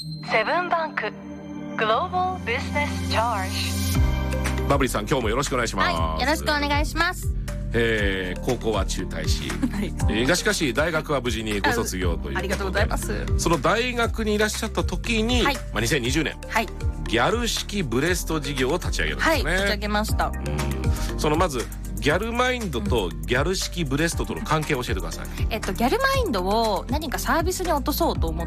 セブンバンクグローバルビジネスチャージ。 バブリーさん、今日もよろしくお願いします。 はい、よろしくお願いします。 高校は中退し、がしかし大学は無事にご卒業ということで、 ありがとうございます。 その大学にいらっしゃった時に、2020年、ギャル式ブレスト事業を立ち上げるんですね。 立ち上げました。 そのまずギャルマインドとギャル式ブレストとの関係を教えてください。 ギャルマインドを何かサービスに落とそうと思って、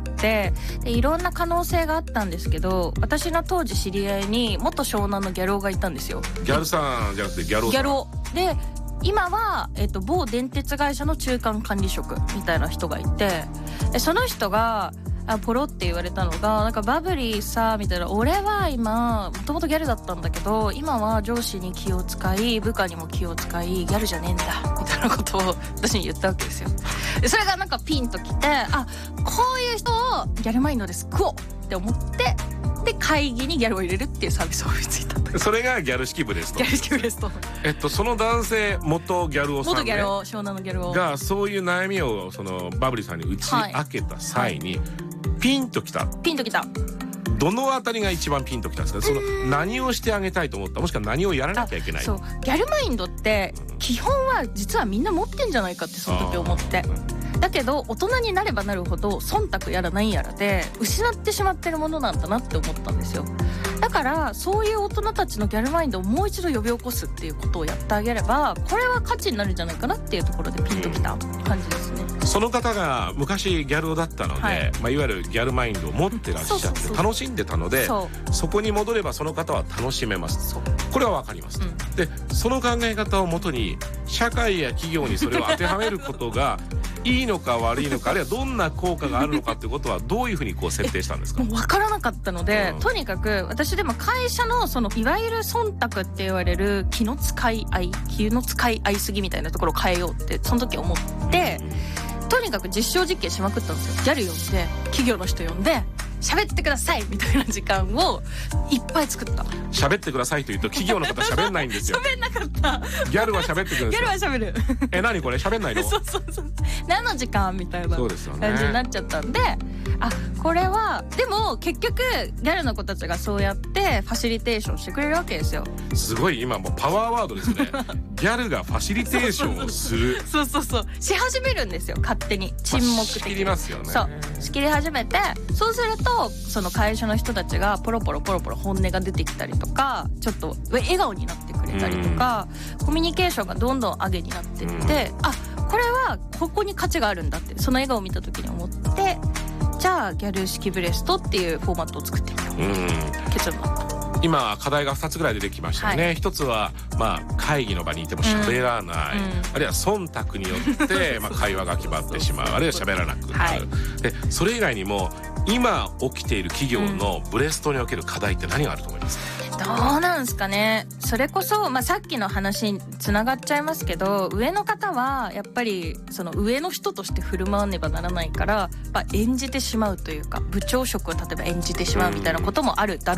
でいろんな可能性があったんですけど、私の当時知り合いに元湘南のギャル男がいたんですよ。 ギャルさんじゃなくてギャル男さん。 ギャル男で今は、某電鉄会社の中間管理職みたいな人がいて、その人がポロって言われたのが、なんかバブリーさみたいな、俺は今もともとギャルだったんだけど、今は上司に気を使い部下にも気を使いギャルじゃねえんだみたいなことを私に言ったわけですよ。でそれがなんかピンときて、こういう人をギャルマインドで救おうって思って、で会議にギャルを入れるっていうサービスを思いついた。 それがギャル式ブレスト。 ギャル式ブレスト。 その男性、元ギャル男さん、ね、 元ギャル男、湘南のギャル男がそういう悩みをそのバブリーさんに打ち明けた際に、ピンときた。どのあたりが一番ピンときたんですか？その何をしてあげたいと思った、もしくは何をやらなきゃいけない。 そう、ギャルマインドって基本は実はみんな持ってんじゃないかってその時思って。だけど大人になればなるほど忖度やら何やらで失ってしまってるものなんだなって思ったんですよ。だからそういう大人たちのギャルマインドをもう一度呼び起こすっていうことをやってあげれば、これは価値になるんじゃないかなっていうところでピンときた感じですね。 その方が昔ギャル男だったので、いわゆるギャルマインドを持ってらっしゃって楽しんでたので、そこに戻ればその方は楽しめます。これは分かります。でその考え方をもとに社会や企業にそれを当てはめることがいいのか悪いのか、あるいはどんな効果があるのかっていうことはどういうふうにこう設定したんですか？ もう分からなかったので、とにかく私でも会社のそのいわゆる忖度って言われる気の使い合いすぎみたいなところを変えようってその時思って、とにかく実証実験しまくったんですよ。ギャル呼んで企業の人呼んで喋ってくださいみたいな時間をいっぱい作った。 喋ってくださいというと企業の方喋んないんですよ。 喋んなかった。 ギャルは喋ってくるんですよ。 ギャルは喋る。 何これ喋んないの？そう何の時間みたいな感じになっちゃったんで、これはでも結局ギャルの子たちがそうやってファシリテーションしてくれるわけですよ。 すごい今もうパワーワードですね。ギャルがファシリテーションをする。 そうし始めるんですよ、勝手に沈黙的に。 仕切りますよね。 そう仕切り始めて、そうするとその会社の人たちがポロポロ本音が出てきたりとか、ちょっと笑顔になってくれたりとか、コミュニケーションがどんどん上げになっていって、これはここに価値があるんだってその笑顔を見た時に思って、じゃあギャル式ブレストっていうフォーマットを作ってみよう。結論だった。 今課題が2つぐらい出てきましたね。一つは会議の場にいても喋らない、あるいは忖度によって会話が決まってしまう、あるいは喋らなくなる。でそれ以外にも今起きている企業のブレストにおける課題って何があると思いますか？ どうなんですかね。それこそ、さっきの話につながっちゃいますけど、上の方はやっぱりその上の人として振る舞わねばならないから、演じてしまうというか、部長職を例えば演じてしまうみたいなこともあるだろう